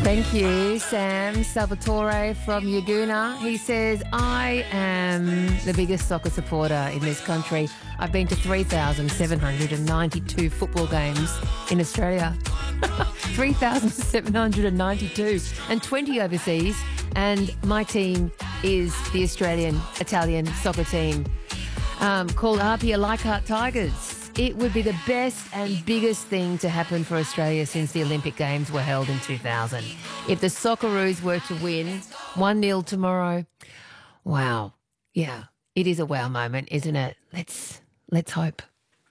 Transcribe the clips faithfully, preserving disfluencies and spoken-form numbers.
Thank you, Sam Salvatore from Yaguna. He says, I am the biggest soccer supporter in this country. I've been to three thousand seven hundred ninety-two football games in Australia. three thousand seven hundred ninety-two and twenty overseas. And my team is the Australian Italian soccer team um, called Apia Leichhardt Tigers. It would be the best and biggest thing to happen for Australia since the Olympic Games were held in two thousand. If the Socceroos were to win one nil tomorrow, wow. Yeah, it is a wow moment, isn't it? Let's let's hope.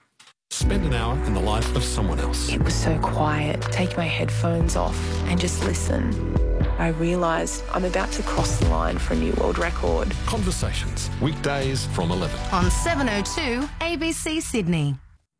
Spend an hour in the life of someone else. It was so quiet. Take my headphones off and just listen. I realised I'm about to cross the line for a new world record. Conversations, weekdays from eleven. On seven oh two A B C Sydney.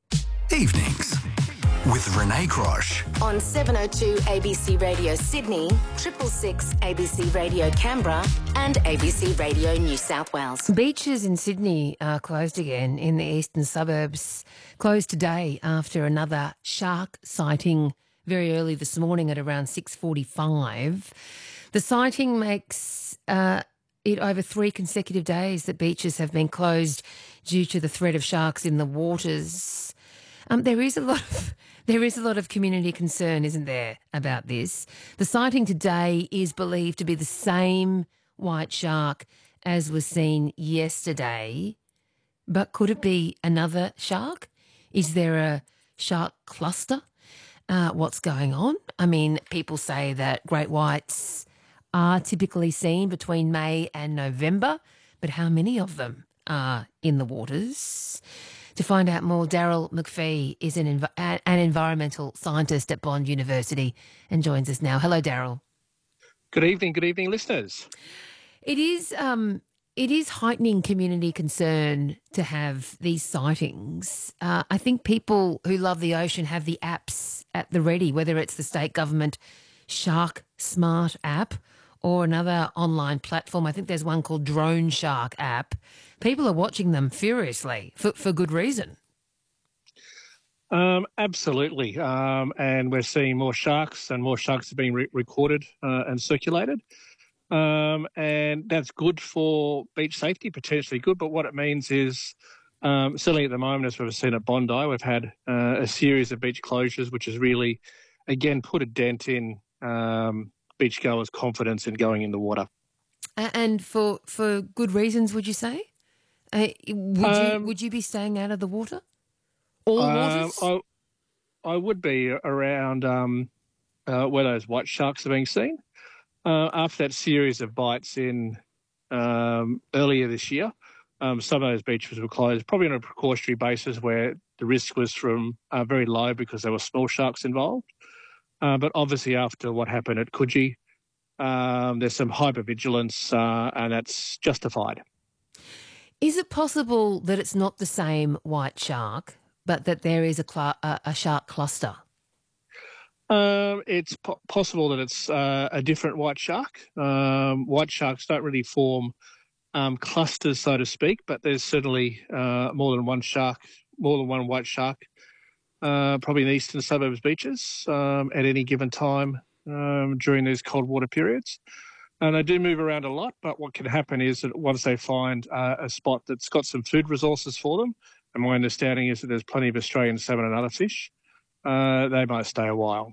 Evenings with Renee Grosh. On seven oh two A B C Radio Sydney, triple six A B C Radio Canberra and A B C Radio New South Wales. Beaches in Sydney are closed again in the eastern suburbs. Closed today after another shark sighting very early this morning at around six forty-five. The sighting makes uh, it over three consecutive days that beaches have been closed due to the threat of sharks in the waters. Um, there is a lot of there is a lot of community concern, isn't there, about this? The sighting today is believed to be the same white shark as was seen yesterday, but could it be another shark? Is there a shark cluster? Uh, what's going on? I mean, people say that great whites are typically seen between May and November, but how many of them are in the waters? To find out more, Daryl McPhee is an, env- an environmental scientist at Bond University and joins us now. Hello, Daryl. Good evening, good evening, listeners. It is um, it is heightening community concern to have these sightings. Uh, I think people who love the ocean have the apps at the ready, whether it's the state government Shark Smart app or another online platform. I think there's one called Drone Shark app. People are watching them furiously for, for good reason. Um, absolutely. Um, and we're seeing more sharks and more sharks are being re- recorded uh, and circulated. Um, and that's good for beach safety, potentially good. But what it means is, um, certainly at the moment, as we've seen at Bondi, we've had uh, a series of beach closures, which has really, again, put a dent in um, beachgoers' confidence in going in the water. And for for good reasons, would you say? Uh, would um, you would you be staying out of the water? All um, waters? I, I would be around um, uh, where those white sharks are being seen. Uh, after that series of bites in um, earlier this year, um, some of those beaches were closed, probably on a precautionary basis where the risk was from uh, very low because there were small sharks involved. Uh, but obviously after what happened at Coogee, um, there's some hypervigilance uh, and that's justified. Is it possible that it's not the same white shark, but that there is a, cl- a, a shark cluster? Um, it's po- possible that it's uh, a different white shark. Um, white sharks don't really form um, clusters, so to speak, but there's certainly uh, more than one shark, more than one white shark, uh, probably in the eastern suburbs beaches um, at any given time um, during these cold water periods. And they do move around a lot, but what can happen is that once they find uh, a spot that's got some food resources for them, and my understanding is that there's plenty of Australian salmon and other fish, uh, they might stay a while.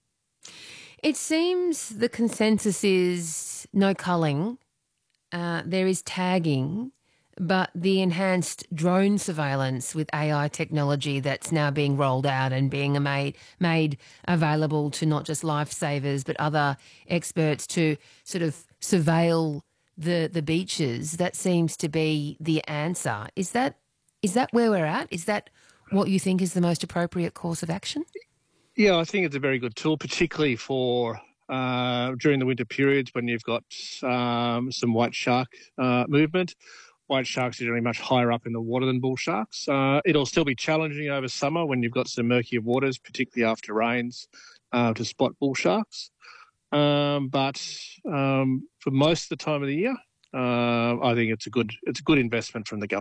It seems the consensus is no culling, uh, there is tagging, but the enhanced drone surveillance with A I technology that's now being rolled out and being made made available to not just lifesavers but other experts to sort of surveil the the beaches, that seems to be the answer. Is that is that where we're at? Is that what you think is the most appropriate course of action? Yeah, I think it's a very good tool, particularly for uh, during the winter periods when you've got um, some white shark uh, movement. White sharks are generally much higher up in the water than bull sharks. Uh, it'll still be challenging over summer when you've got some murkier waters, particularly after rains, uh, to spot bull sharks. Um, but um, for most of the time of the year, uh, I think it's a good it's a good investment from the government.